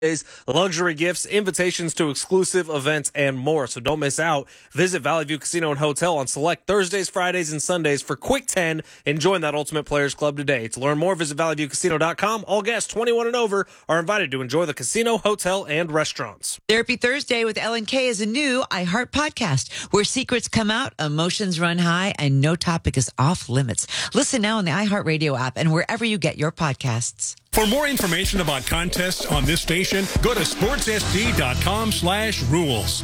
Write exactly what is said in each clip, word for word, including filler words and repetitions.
luxury gifts, invitations to exclusive events, and more. So don't miss out. Visit Valley View Casino and Hotel on select Thursdays, Fridays, and Sundays for Quick ten and join that Ultimate Players Club today. To learn more, visit valley view casino dot com. All guests twenty-one and over are invited to enjoy the casino, hotel, and restaurants. Therapy Thursday with Ellen K is a new iHeart podcast where secrets come out, emotions run high, and no topic is off limits. Listen now on the iHeartRadio app and wherever you get your podcasts. For more information about contests on this station, go to sports s d dot com slash rules.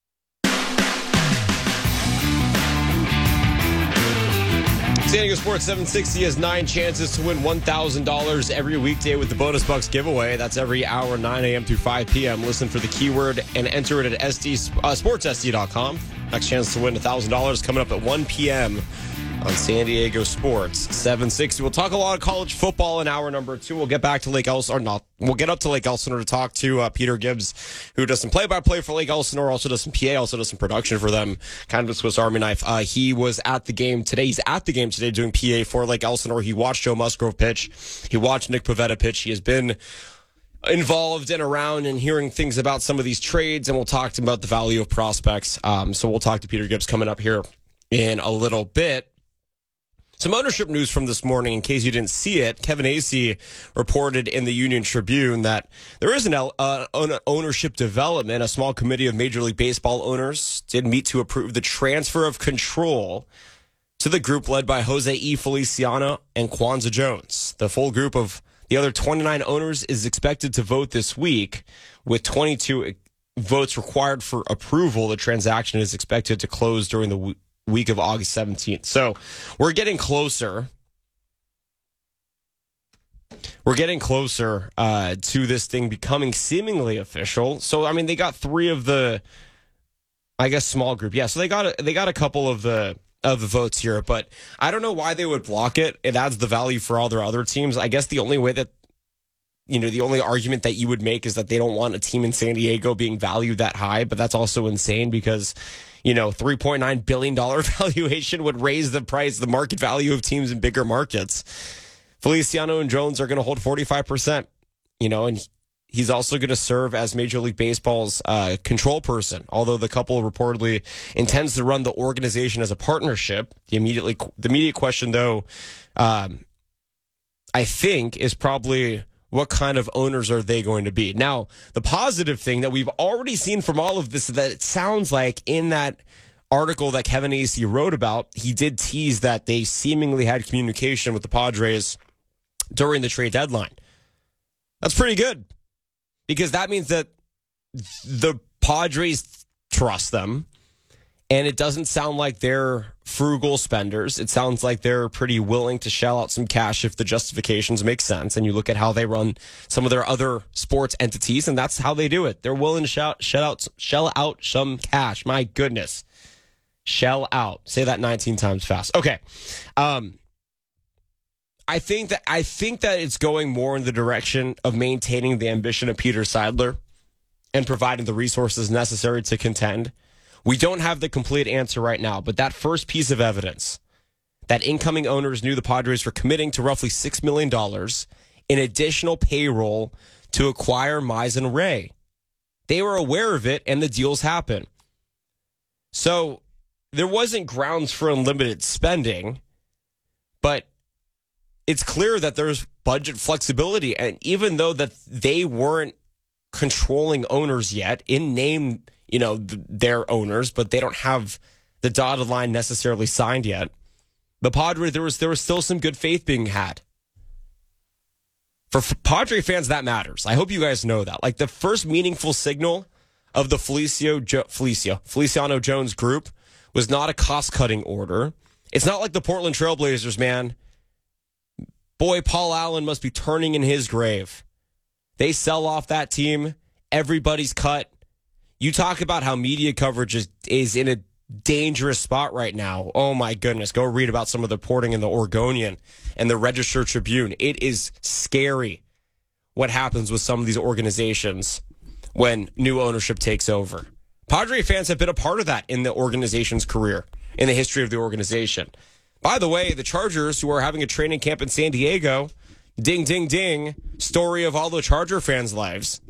San Diego Sports seven sixty has nine chances to win one thousand dollars every weekday with the Bonus Bucks giveaway. That's every hour, nine a.m. through five p.m. Listen for the keyword and enter it at S D, uh, sports s d dot com. Next chance to win one thousand dollars coming up at one p.m. on San Diego Sports seven sixty. We'll talk a lot of college football in hour number two. We'll get back to Lake Elsinore. Or not. We'll get up to Lake Elsinore to talk to uh, Peter Gibbs, who does some play-by-play for Lake Elsinore, also does some P A, also does some production for them, kind of a Swiss Army knife. Uh, he was at the game today. He's at the game today doing P A for Lake Elsinore. He watched Joe Musgrove pitch. He watched Nick Pivetta pitch. He has been involved and around and hearing things about some of these trades, and we'll talk to him about the value of prospects. Um, so we'll talk to Peter Gibbs coming up here in a little bit. Some ownership news from this morning, in case you didn't see it. Kevin Acee reported in the Union Tribune that there is an uh, ownership development. A small committee of Major League Baseball owners did meet to approve the transfer of control to the group led by Jose E. Feliciano and Kwanzaa Jones. The full group of the other twenty-nine owners is expected to vote this week, with twenty-two votes required for approval. The transaction is expected to close during the week. week of August seventeenth. So we're getting closer. We're getting closer uh, to this thing becoming seemingly official. So, I mean, they got three of the, I guess, small group. Yeah, so they got a, they got a couple of the of the votes here, but I don't know why they would block it. It adds the value for all their other teams. I guess the only way that, you know, the only argument that you would make is that they don't want a team in San Diego being valued that high, but that's also insane because, you know, three point nine billion dollars valuation would raise the price, the market value of teams in bigger markets. Feliciano and Jones are going to hold forty-five percent, you know, and he's also going to serve as Major League Baseball's uh, control person, although the couple reportedly intends to run the organization as a partnership. The immediately, the immediate question, though, um, I think, is probably, what kind of owners are they going to be? Now, the positive thing that we've already seen from all of this is that it sounds like in that article that Kevin Acee wrote about, he did tease that they seemingly had communication with the Padres during the trade deadline. That's pretty good, because that means that the Padres trust them, and it doesn't sound like they're frugal spenders. It sounds like they're pretty willing to shell out some cash if the justifications make sense. And you look at how they run some of their other sports entities, and that's how they do it. They're willing to shell, shell out, shell out some cash. My goodness. Shell out. Say that nineteen times fast. Okay. Um, I think that I think that it's going more in the direction of maintaining the ambition of Peter Seidler and providing the resources necessary to contend. We don't have the complete answer right now, but that first piece of evidence, that incoming owners knew the Padres were committing to roughly six million dollars in additional payroll to acquire Mize and Ray. They were aware of it, and the deals happened. So there wasn't grounds for unlimited spending, but it's clear that there's budget flexibility. And even though that they weren't controlling owners yet, in name, you know, th- their owners, but they don't have the dotted line necessarily signed yet, the Padres, there was there was still some good faith being had. For f- Padre fans, that matters. I hope you guys know that. Like, the first meaningful signal of the Felicio, jo- Felicio, Feliciano Jones group was not a cost-cutting order. It's not like the Portland Trailblazers, man. Boy, Paul Allen must be turning in his grave. They sell off that team. Everybody's cut. You talk about how media coverage is, is in a dangerous spot right now. Oh, my goodness. Go read about some of the reporting in the Oregonian and the Register Tribune. It is scary what happens with some of these organizations when new ownership takes over. Padre fans have been a part of that in the organization's career, in the history of the organization. By the way, the Chargers, who are having a training camp in San Diego, ding, ding, ding, story of all the Charger fans' lives.